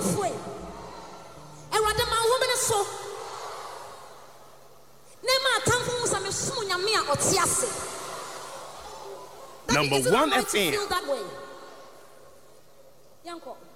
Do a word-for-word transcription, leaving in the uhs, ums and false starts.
efue. Ewrade ma wo me so. Ne ma atamfo sa me som nyame a ote ase. Number one F M. Feel that way. Yanko.